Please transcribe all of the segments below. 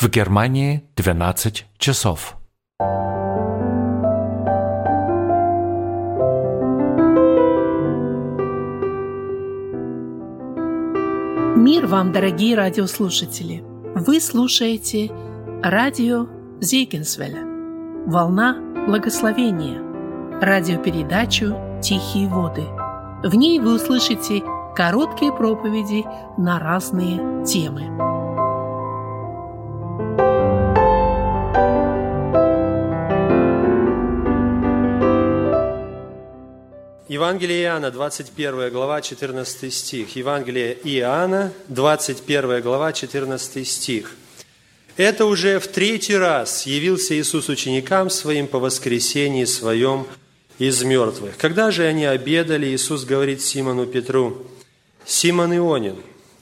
В Германии 12 часов. Мир вам, дорогие радиослушатели! Вы слушаете радио Зейгенсвелля, волна благословения, радиопередачу «Тихие воды». В ней вы услышите короткие проповеди на разные темы. Евангелие Иоанна, 21 глава, 14 стих. Евангелие Иоанна, 21 глава, 14 стих. «Это уже в 3-й раз явился Иисус ученикам Своим по воскресении Своем из мертвых. Когда же они обедали, Иисус говорит Симону Петру: „Симон Ионин,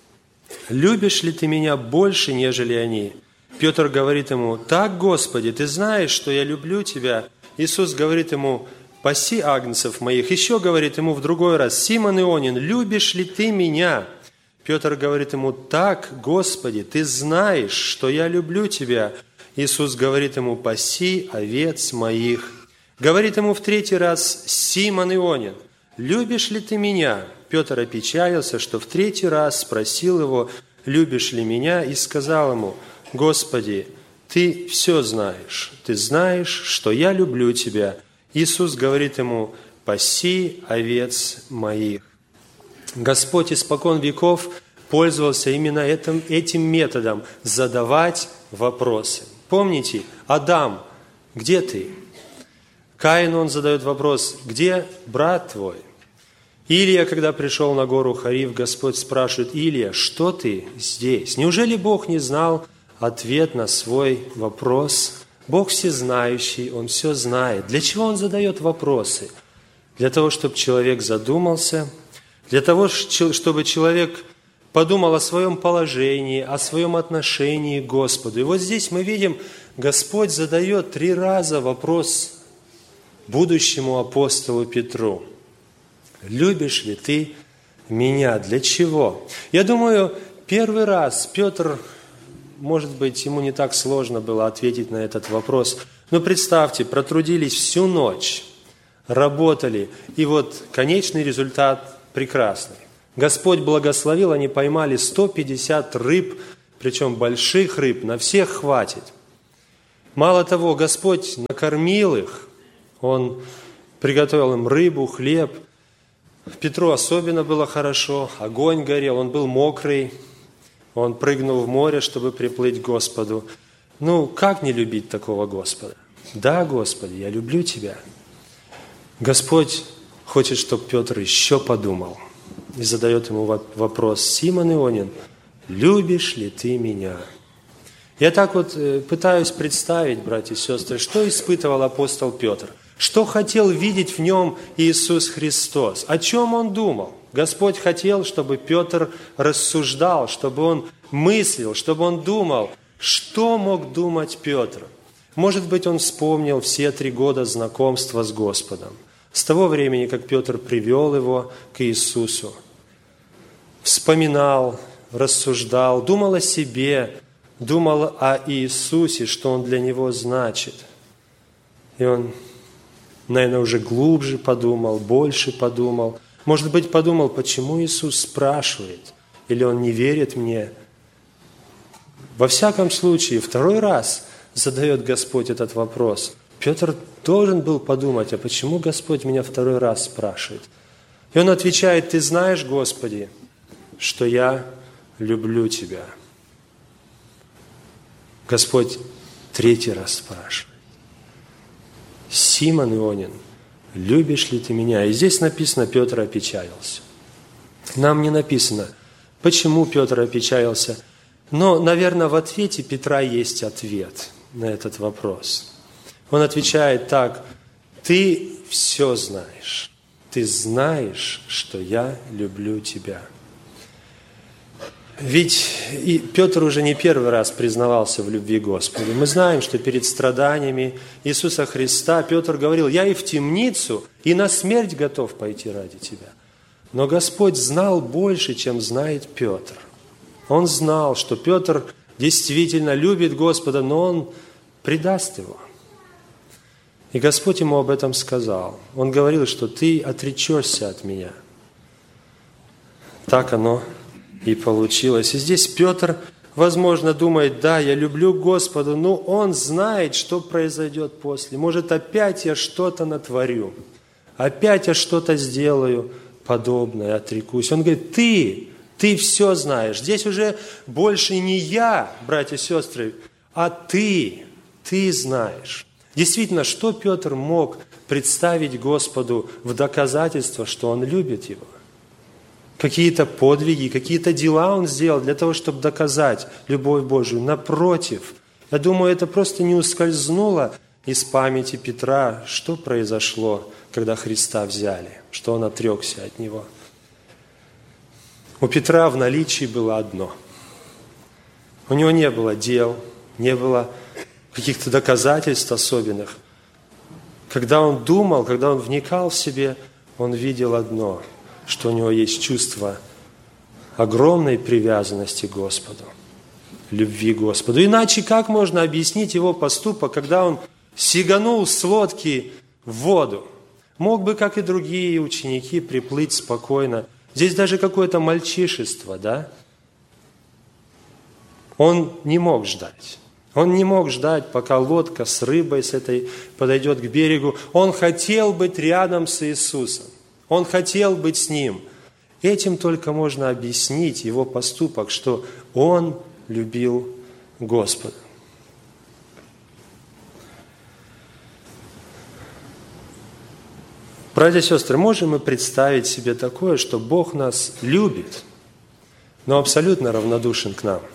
любишь ли ты Меня больше, нежели они?“ Петр говорит Ему: „Так, Господи, Ты знаешь, что я люблю Тебя“. Иисус говорит ему: „Паси агнцев моих“. Еще говорит ему в другой раз: „Симон Ионин, любишь ли ты Меня?“ Петр говорит ему: „Так, Господи, Ты знаешь, что я люблю Тебя“. Иисус говорит ему: „Паси овец моих“. Говорит ему в 3-й раз: „Симон Ионин, любишь ли ты Меня?“ Петр опечалился, что в 3-й раз спросил его: „Любишь ли Меня?“ и сказал ему: „Господи, Ты все знаешь, Ты знаешь, что я люблю Тебя“. Иисус говорит ему: „Паси овец моих“. Господь испокон веков пользовался именно этим методом – задавать вопросы. Помните, Адам, где ты? Каину он задает вопрос: где брат твой? Илия, когда пришел на гору Харив, Господь спрашивает: Илия, что ты здесь? Неужели Бог не знал ответ на свой вопрос? Бог всезнающий, Он все знает. Для чего Он задает вопросы? Для того, чтобы человек задумался, для того, чтобы человек подумал о своем положении, о своем отношении к Господу. И вот здесь мы видим, Господь задает 3 раза вопрос будущему апостолу Петру: «Любишь ли ты Меня?“ Для чего? Я думаю, 1-й раз Петр, может быть, ему не так сложно было ответить на этот вопрос. Но представьте, протрудились всю ночь, работали, и вот конечный результат прекрасный. Господь благословил, они поймали 150 рыб, причем больших рыб, на всех хватит. Мало того, Господь накормил их, Он приготовил им рыбу, хлеб. Петру особенно было хорошо, огонь горел, он был мокрый. Он прыгнул в море, чтобы приплыть к Господу. Ну, как не любить такого Господа? Да, Господи, я люблю Тебя. Господь хочет, чтобы Петр еще подумал. И задает ему вопрос: «Симон Ионин, любишь ли ты Меня?“ Я так вот пытаюсь представить, братья и сестры, что испытывал апостол Петр. Что хотел видеть в нем Иисус Христос? О чем он думал? Господь хотел, чтобы Петр рассуждал, чтобы он мыслил, чтобы он думал. Что мог думать Петр? Может быть, он вспомнил все 3 года знакомства с Господом. С того времени, как Петр привел его к Иисусу. Вспоминал, рассуждал, думал о себе, думал о Иисусе, что Он для него значит. И он, наверное, уже глубже подумал, больше подумал. Может быть, подумал, почему Иисус спрашивает, или Он не верит мне. Во всяком случае, 2-й раз задает Господь этот вопрос. Петр должен был подумать, а почему Господь меня 2-й раз спрашивает? И он отвечает: «Ты знаешь, Господи, что я люблю Тебя». Господь 3-й раз спрашивает: «Симон Ионин, любишь ли ты Меня?“ И здесь написано: Петр опечалился. Нам не написано, почему Петр опечалился. Но, наверное, в ответе Петра есть ответ на этот вопрос. Он отвечает так: «Ты все знаешь. Ты знаешь, что я люблю Тебя». Ведь и Петр уже не 1-й раз признавался в любви Господу. Мы знаем, что перед страданиями Иисуса Христа Петр говорил: «Я и в темницу, и на смерть готов пойти ради Тебя». Но Господь знал больше, чем знает Петр. Он знал, что Петр действительно любит Господа, но он предаст его. И Господь ему об этом сказал. Он говорил, что ты отречешься от меня. Так оно и получилось. И здесь Петр, возможно, думает, да, я люблю Господа, но он знает, что произойдет после. Может, опять я что-то натворю, опять я что-то сделаю подобное, отрекусь. Он говорит, ты все знаешь. Здесь уже больше не я, братья и сестры, а ты знаешь. Действительно, что Петр мог представить Господу в доказательство, что он любит его? Какие-то подвиги, какие-то дела он сделал для того, чтобы доказать любовь Божию. Напротив, я думаю, это просто не ускользнуло из памяти Петра, что произошло, когда Христа взяли, что он отрекся от Него. У Петра в наличии было одно. У него не было дел, не было каких-то доказательств особенных. Когда он думал, когда он вникал в себе, он видел одно, что у него есть чувство огромной привязанности к Господу, любви к Господу. Иначе как можно объяснить его поступок, когда он сиганул с лодки в воду? Мог бы, как и другие ученики, приплыть спокойно. Здесь даже какое-то мальчишество, да? Он не мог ждать. Он не мог ждать, пока лодка с рыбой с этой подойдет к берегу. Он хотел быть рядом с Иисусом. Он хотел быть с Ним. Этим только можно объяснить его поступок, что он любил Господа. Братья и сестры, можем мы представить себе такое, что Бог нас любит, но абсолютно равнодушен к нам?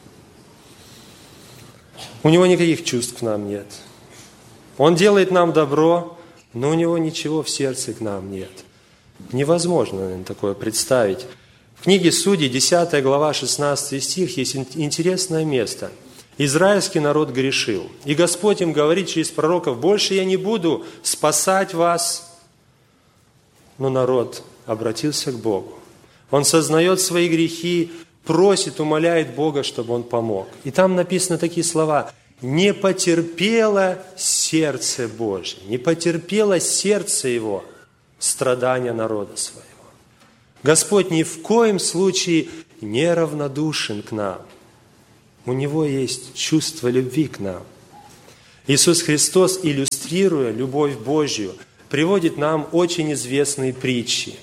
У Него никаких чувств к нам нет. Он делает нам добро, но у Него ничего в сердце к нам нет. Невозможно, наверное, такое представить. В книге Судей, 10 глава, 16 стих, есть интересное место. Израильский народ грешил. И Господь им говорит через пророков, больше я не буду спасать вас. Но народ обратился к Богу. Он сознает свои грехи, просит, умоляет Бога, чтобы Он помог. И там написаны такие слова. Не потерпело сердце Божье, не потерпело сердце Его страдания народа своего. Господь ни в коем случае не равнодушен к нам. У Него есть чувство любви к нам. Иисус Христос, иллюстрируя любовь Божью, приводит нам очень известные притчи.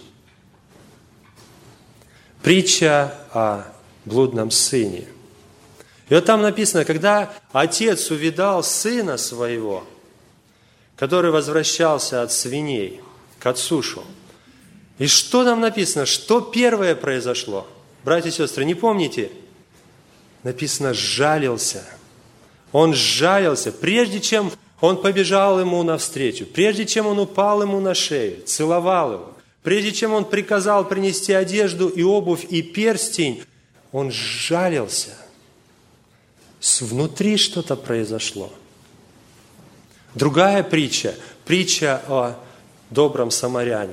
Притча о блудном сыне. И вот там написано, когда отец увидал сына своего, который возвращался от свиней к отцу шел. И что там написано? Что первое произошло? Братья и сестры, не помните? Написано, сжалился. Он сжалился, прежде чем он побежал ему навстречу, прежде чем он упал ему на шею, целовал его, прежде чем он приказал принести одежду и обувь и перстень, он сжалился. Внутри что-то произошло. Другая притча, притча о добром самарянине.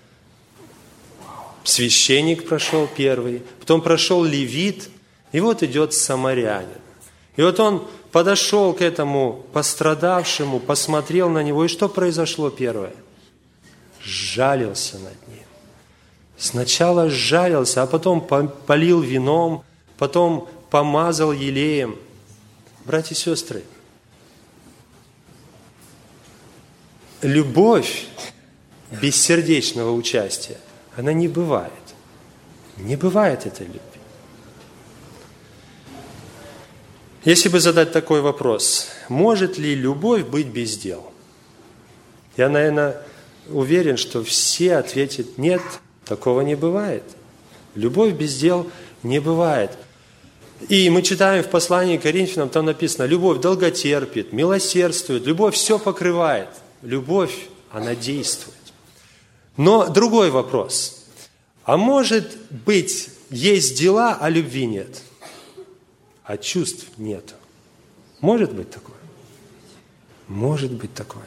Священник прошел первый, потом прошел левит, и вот идет самарянин. И вот он подошел к этому пострадавшему, посмотрел на него, и что произошло первое? Сжалился над ним. Сначала сжалился, а потом полил вином, потом помазал елеем. Братья и сестры, любовь без сердечного участия, она не бывает. Не бывает этой любви. Если бы задать такой вопрос, может ли любовь быть без дел? Я, наверное, уверен, что все ответят, нет, такого не бывает. Любовь без дел не бывает. И мы читаем в послании к Коринфянам, там написано, любовь долготерпит, милосердствует, любовь все покрывает. Любовь, она действует. Но другой вопрос. А может быть, есть дела, а любви нет? А чувств нет. Может быть такое? Может быть такое.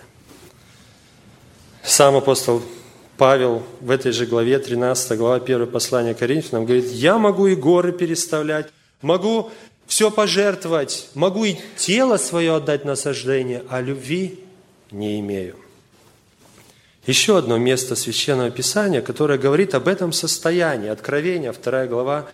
Сам апостол Павел в этой же главе, 13 глава, 1 послание к Коринфянам, говорит, я могу и горы переставлять, могу все пожертвовать, могу и тело свое отдать на сожжение, а любви не имею. Еще одно место Священного Писания, которое говорит об этом состоянии. Откровение, 2 глава,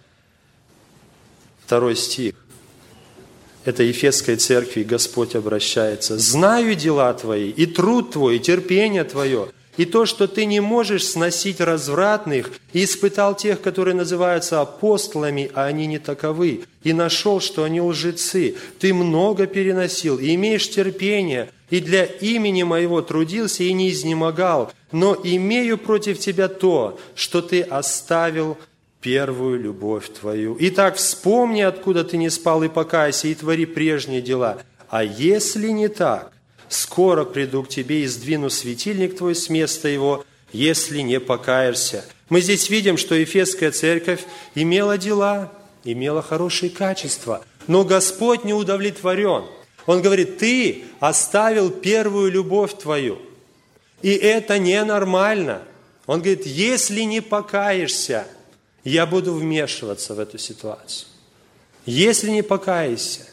2 стих. Это Ефесской церкви Господь обращается. «Знаю дела твои, и труд твой, и терпение твое, и то, что ты не можешь сносить развратных, и испытал тех, которые называются апостолами, а они не таковы, и нашел, что они лжецы. Ты много переносил, и имеешь терпение, и для имени моего трудился и не изнемогал, но имею против тебя то, что ты оставил первую любовь твою. Итак, вспомни, откуда ты не спал, и покайся, и твори прежние дела. А если не так, скоро приду к тебе и сдвину светильник твой с места его, если не покаешься». Мы здесь видим, что Ефесская церковь имела дела, имела хорошие качества, но Господь не удовлетворен. Он говорит: ты оставил первую любовь твою, и это ненормально. Он говорит: если не покаешься, я буду вмешиваться в эту ситуацию. Если не покаешься.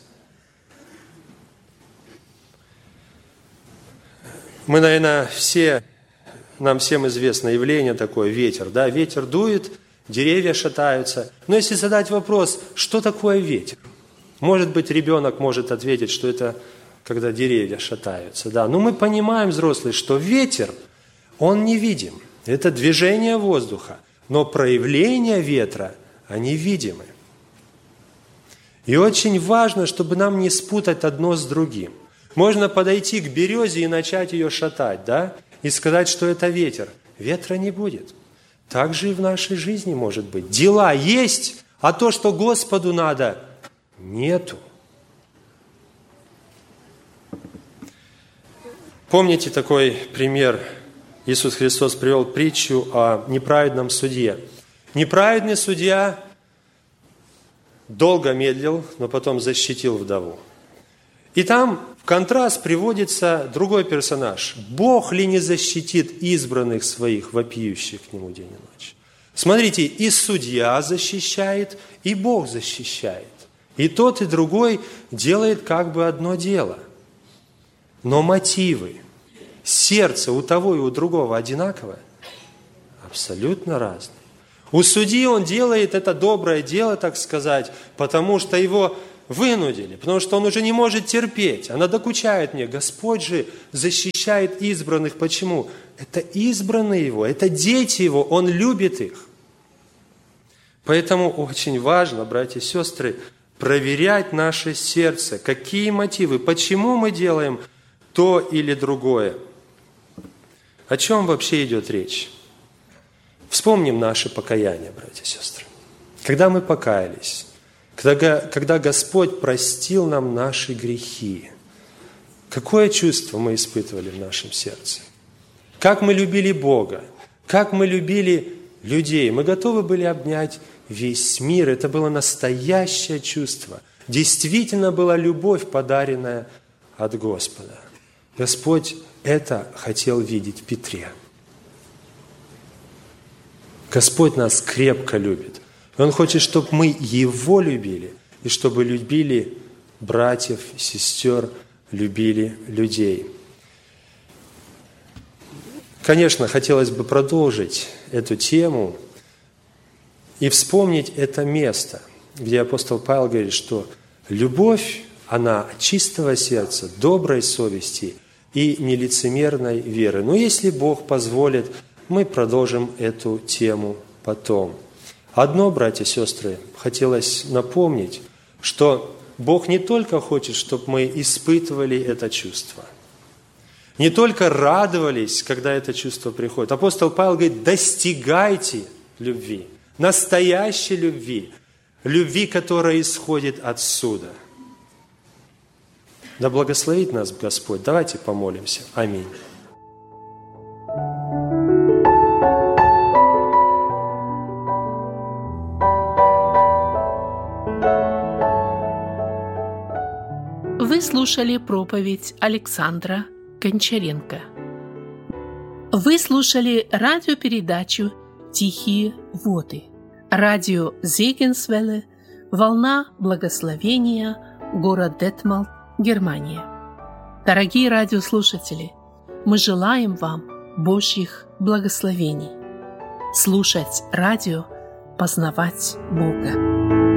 Мы, наверное, нам всем известно явление такое, ветер. Да? Ветер дует, деревья шатаются. Но если задать вопрос, что такое ветер? Может быть, ребенок может ответить, что это когда деревья шатаются. Да? Но мы понимаем, взрослые, что ветер, он невидим. Это движение воздуха. Но проявления ветра, они видимы. И очень важно, чтобы нам не спутать одно с другим. Можно подойти к березе и начать ее шатать, да? И сказать, что это ветер. Ветра не будет. Так же и в нашей жизни может быть. Дела есть, а то, что Господу надо, нету. Помните такой пример? Иисус Христос привел притчу о неправедном судье. Неправедный судья долго медлил, но потом защитил вдову. И там в контраст приводится другой персонаж. Бог ли не защитит избранных своих, вопиющих к Нему день и ночь? Смотрите, и судья защищает, и Бог защищает. И тот, и другой делает как бы одно дело. Но мотивы, сердце у того и у другого одинаковое? Абсолютно разные. У судьи он делает это доброе дело, так сказать, потому что его вынудили, потому что он уже не может терпеть. Она докучает мне. Господь же защищает избранных. Почему? Это избранные Его, это дети Его, Он любит их. Поэтому очень важно, братья и сестры, проверять наше сердце, какие мотивы, почему мы делаем то или другое. О чем вообще идет речь? Вспомним наше покаяние, братья и сестры. Когда мы покаялись, когда Господь простил нам наши грехи, какое чувство мы испытывали в нашем сердце? Как мы любили Бога, как мы любили людей. Мы готовы были обнять весь мир. Это было настоящее чувство. Действительно была любовь, подаренная от Господа. Господь это хотел видеть в Петре. Господь нас крепко любит. Он хочет, чтобы мы Его любили, и чтобы любили братьев, сестер, любили людей. Конечно, хотелось бы продолжить эту тему и вспомнить это место, где апостол Павел говорит, что любовь, она от чистого сердца, доброй совести и нелицемерной веры. Но если Бог позволит, мы продолжим эту тему потом. Одно, братья и сестры, хотелось напомнить, что Бог не только хочет, чтобы мы испытывали это чувство, не только радовались, когда это чувство приходит. Апостол Павел говорит: достигайте любви, настоящей любви, любви, которая исходит от суда. Да благословит нас Господь. Давайте помолимся. Аминь. Вы слушали проповедь Александра Гончаренко. Вы слушали радиопередачу «Тихие воды». Радио Зегенсвелле, «Волна благословения», город Детмалт, Германия. Дорогие радиослушатели, мы желаем вам Божьих благословений. Слушать радио, познавать Бога.